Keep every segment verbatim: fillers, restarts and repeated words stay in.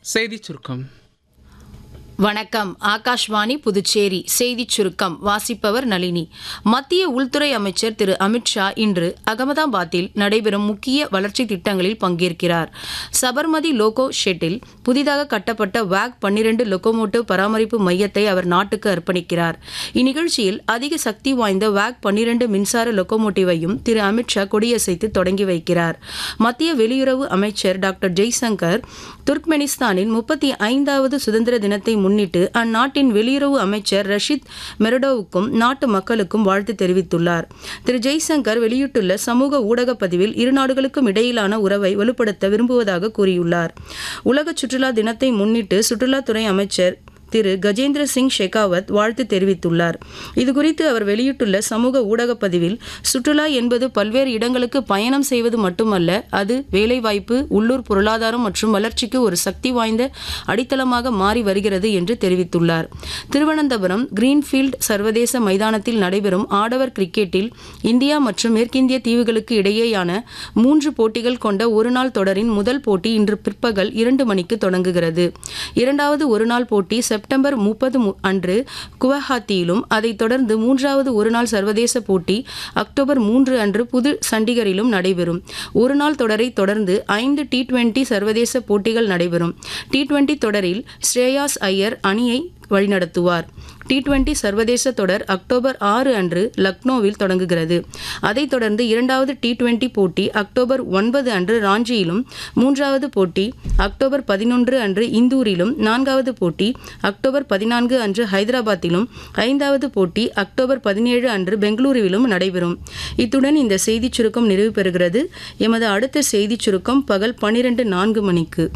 செய்திச் சுருக்கம். வணக்கம். ஆகாஷ்வாணி புதுச்சேரி செய்திச் சுருக்கம் வாசிப்பவர் நளினி. மத்திய உள்துறை அமைச்சர் திரு அமித்ஷா இன்று அகமதாபாத்தில் நடைபெறும் முக்கிய வளர்ச்சி திட்டங்களில் பங்கேற்கிறார். சபர்மதி லோகோ ஷெட்டில் புதிதாக கட்டப்பட்ட வாக் பன்னிரண்டு லொகோமோட்டிவ் பராமரிப்பு மையத்தை அவர் நாட்டுக்கு அர்ப்பணிக்கிறார். இந்நிகழ்ச்சியில் அதிக சக்தி வாய்ந்த வாக் பன்னிரண்டு மின்சார லொகோமோட்டிவையும் திரு அமித்ஷா கொடியசைத்து தொடங்கி வைக்கிறார். மத்திய வெளியுறவு அமைச்சர் டாக்டர் ஜெய்சங்கர் துர்க்மெனிஸ்தானின் முப்பத்தி ஐந்தாவது சுதந்திர தினத்தை முன்னிட்டு அந்நாட்டின் வெளியுறவு அமைச்சர் ரஷித் மெரடோவுக்கும் நாட்டு மக்களுக்கும் வாழ்த்து தெரிவித்துள்ளார். திரு ஜெய்சங்கர் வெளியிட்டுள்ள சமூக ஊடக பதிவில் இரு நாடுகளுக்கும் இடையிலான உறவை வலுப்படுத்த விரும்புவதாக கூறியுள்ளார். உலக சுற்றுலா தினத்தை முன்னிட்டு சுற்றுலாத்துறை அமைச்சர் திரு கஜேந்திர சிங் ஷெகாவத் வாழ்த்து தெரிவித்துள்ளார். இதுகுறித்து அவர் வெளியிட்டுள்ள சமூக ஊடக பதிவில், சுற்றுலா என்பது பல்வேறு இடங்களுக்கு பயணம் செய்வது மட்டுமல்ல, அது வேலைவாய்ப்பு, உள்ளூர் பொருளாதாரம் மற்றும் வளர்ச்சிக்கு ஒரு சக்தி வாய்ந்த அடித்தளமாக மாறி வருகிறது என்று தெரிவித்துள்ளார். திருவனந்தபுரம் கிரீன்ஃபீல்ட் சர்வதேச மைதானத்தில் நடைபெறும் ஆடவர் கிரிக்கெட்டில் இந்தியா மற்றும் மேற்கிந்திய தீவுகளுக்கு இடையேயான மூன்று போட்டிகள் கொண்ட ஒருநாள் தொடரின் முதல் போட்டி இன்று பிற்பகல் இரண்டு மணிக்கு தொடங்குகிறது. இரண்டாவது ஒருநாள் போட்டி செப்டம்பர் முப்பது அன்று குவஹாத்தியிலும், அதைத் தொடர்ந்து மூன்றாவது ஒருநாள் சர்வதேச போட்டி அக்டோபர் மூன்று அன்று புது சண்டிகரிலும் நடைபெறும். ஒருநாள் தொடரை தொடர்ந்து ஐந்து டி டுவெண்டி சர்வதேச போட்டிகள் நடைபெறும். டி டுவெண்டி தொடரில் ஸ்ரேயாஸ் ஐயர் அணியை வழிநடத்துவார். டி டுவெண்டி சர்வதேச தொடர் அக்டோபர் ஆறு அன்று லக்னோவில் தொடங்குகிறது. அதைத் தொடர்ந்து இரண்டாவது டி டுவெண்டி போட்டி அக்டோபர் ஒன்பது அன்று ராஞ்சியிலும், மூன்றாவது போட்டி அக்டோபர் பதினொன்று அன்று இந்தூரிலும், நான்காவது போட்டி அக்டோபர் பதினான்கு அன்று ஹைதராபாத்திலும், ஐந்தாவது போட்டி அக்டோபர் பதினேழு அன்று பெங்களூருவிலும் நடைபெறும். இத்துடன் இந்த செய்திச் சுருக்கம் நிறைவு பெறுகிறது. எமது அடுத்த செய்திச் சுருக்கம் பகல் பன்னிரண்டு நான்கு மணிக்கு.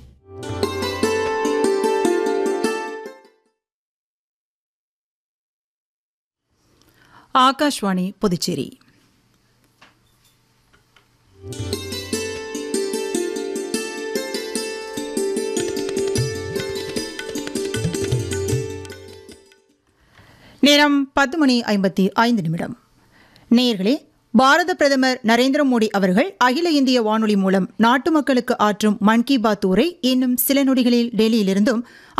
ஆகாஷ்வாணி புதுச்சேரி. நேரம் பத்து மணி ஐம்பத்தி ஐந்து நிமிடம். நேயர்களே, பாரத பிரதமர் நரேந்திர மோடி அவர்கள் அகில இந்திய வானொலி மூலம் நாட்டு மக்களுக்கு ஆற்றும் மன் கி பாத் உரை இன்னும் சில நொடிகளில் டெல்லியிலிருந்தும்